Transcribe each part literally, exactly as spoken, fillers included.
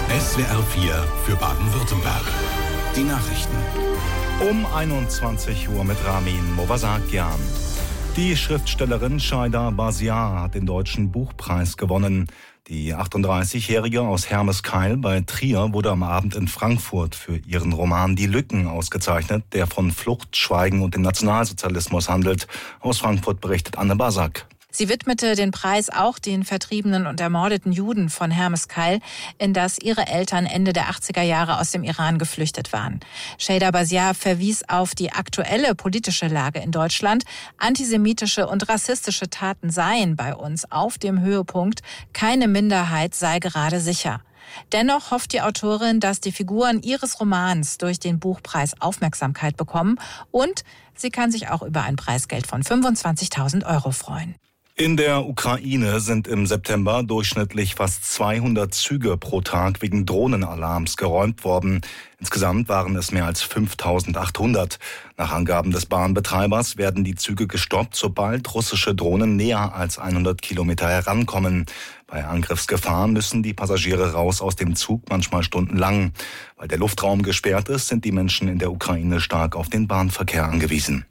S W R vier für Baden-Württemberg. Die Nachrichten. Um einundzwanzig Uhr mit Ramin Movasakian. Die Schriftstellerin Shaida Baziar hat den Deutschen Buchpreis gewonnen. Die achtunddreißigjährige aus Hermeskeil bei Trier wurde am Abend in Frankfurt für ihren Roman Die Lücken ausgezeichnet, der von Flucht, Schweigen und dem Nationalsozialismus handelt. Aus Frankfurt berichtet Anne Basak. Sie widmete den Preis auch den vertriebenen und ermordeten Juden von Hermeskeil, in das ihre Eltern Ende der achtziger Jahre aus dem Iran geflüchtet waren. Shaida Baziar verwies auf die aktuelle politische Lage in Deutschland. Antisemitische und rassistische Taten seien bei uns auf dem Höhepunkt. Keine Minderheit sei gerade sicher. Dennoch hofft die Autorin, dass die Figuren ihres Romans durch den Buchpreis Aufmerksamkeit bekommen und sie kann sich auch über ein Preisgeld von fünfundzwanzigtausend Euro freuen. In der Ukraine sind im September durchschnittlich fast zweihundert Züge pro Tag wegen Drohnenalarms geräumt worden. Insgesamt waren es mehr als fünftausendachthundert. Nach Angaben des Bahnbetreibers werden die Züge gestoppt, sobald russische Drohnen näher als hundert Kilometer herankommen. Bei Angriffsgefahr müssen die Passagiere raus aus dem Zug, manchmal stundenlang. Weil der Luftraum gesperrt ist, sind die Menschen in der Ukraine stark auf den Bahnverkehr angewiesen.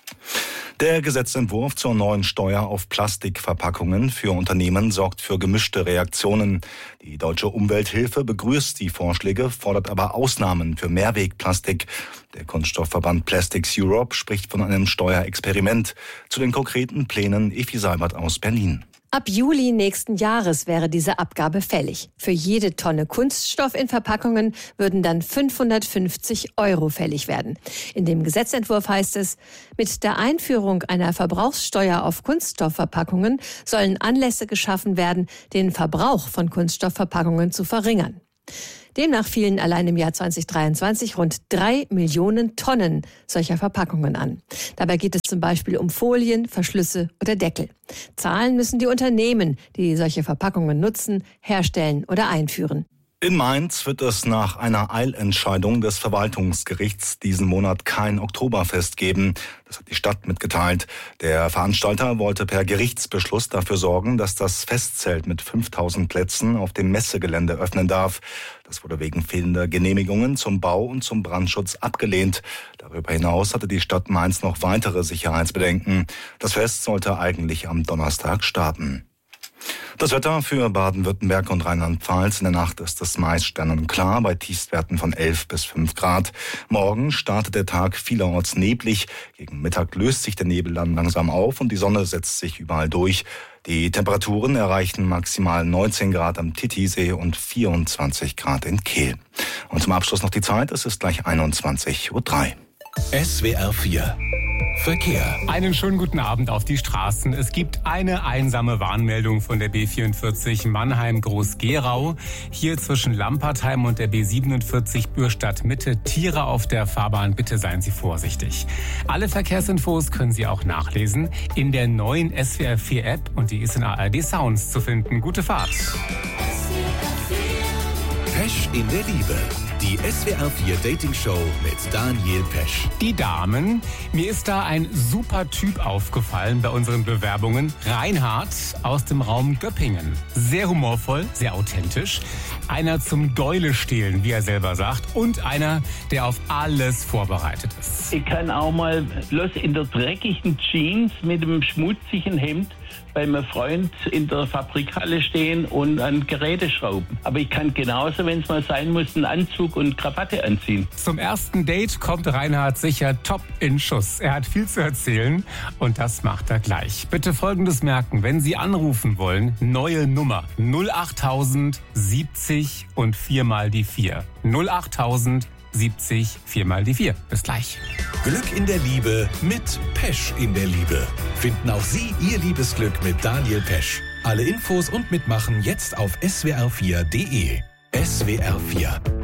Der Gesetzentwurf zur neuen Steuer auf Plastikverpackungen für Unternehmen sorgt für gemischte Reaktionen. Die Deutsche Umwelthilfe begrüßt die Vorschläge, fordert aber Ausnahmen für Mehrwegplastik. Der Kunststoffverband Plastics Europe spricht von einem Steuerexperiment. Zu den konkreten Plänen Effi Seibert aus Berlin. Ab Juli nächsten Jahres wäre diese Abgabe fällig. Für jede Tonne Kunststoff in Verpackungen würden dann fünfhundertfünfzig Euro fällig werden. In dem Gesetzentwurf heißt es, mit der Einführung einer Verbrauchssteuer auf Kunststoffverpackungen sollen Anlässe geschaffen werden, den Verbrauch von Kunststoffverpackungen zu verringern. Demnach fielen allein im Jahr zweitausenddreiundzwanzig rund drei Millionen Tonnen solcher Verpackungen an. Dabei geht es zum Beispiel um Folien, Verschlüsse oder Deckel. Zahlen müssen die Unternehmen, die solche Verpackungen nutzen, herstellen oder einführen. In Mainz wird es nach einer Eilentscheidung des Verwaltungsgerichts diesen Monat kein Oktoberfest geben. Das hat die Stadt mitgeteilt. Der Veranstalter wollte per Gerichtsbeschluss dafür sorgen, dass das Festzelt mit fünftausend Plätzen auf dem Messegelände öffnen darf. Das wurde wegen fehlender Genehmigungen zum Bau und zum Brandschutz abgelehnt. Darüber hinaus hatte die Stadt Mainz noch weitere Sicherheitsbedenken. Das Fest sollte eigentlich am Donnerstag starten. Das Wetter für Baden-Württemberg und Rheinland-Pfalz. In der Nacht ist es meist sternenklar bei Tiefstwerten von elf bis fünf Grad. Morgen startet der Tag vielerorts neblig. Gegen Mittag löst sich der Nebel dann langsam auf und die Sonne setzt sich überall durch. Die Temperaturen erreichen maximal neunzehn Grad am Titisee und vierundzwanzig Grad in Kehl. Und zum Abschluss noch die Zeit. Es ist gleich einundzwanzig Uhr drei. S W R vier Verkehr. Einen schönen guten Abend auf die Straßen. Es gibt eine einsame Warnmeldung von der B vierundvierzig Mannheim-Groß-Gerau. Hier zwischen Lampertheim und der B siebenundvierzig Bürstadt-Mitte. Tiere auf der Fahrbahn, bitte seien Sie vorsichtig. Alle Verkehrsinfos können Sie auch nachlesen in der neuen S W R vier App und die ist in A R D Sounds zu finden. Gute Fahrt. Pesch in der Liebe. Die S W R vier Dating-Show mit Daniel Pesch. Die Damen, mir ist da ein super Typ aufgefallen bei unseren Bewerbungen. Reinhard aus dem Raum Göppingen. Sehr humorvoll, sehr authentisch. Einer zum Gäule stehlen, wie er selber sagt. Und einer, der auf alles vorbereitet ist. Ich kann auch mal bloß in der dreckigen Jeans mit dem schmutzigen Hemd bei meinem Freund in der Fabrikhalle stehen und an Geräte schrauben. Aber ich kann genauso, wenn es mal sein muss, einen Anzug und Krawatte anziehen. Zum ersten Date kommt Reinhard sicher top in Schuss. Er hat viel zu erzählen und das macht er gleich. Bitte Folgendes merken, wenn Sie anrufen wollen, neue Nummer null achttausend siebzig und viermal die vier. null achttausend siebzig viermal die vier. Bis gleich. Glück in der Liebe mit Pesch in der Liebe. Finden auch Sie Ihr Liebesglück mit Daniel Pesch. Alle Infos und Mitmachen jetzt auf S W R vier punkt de. S W R vier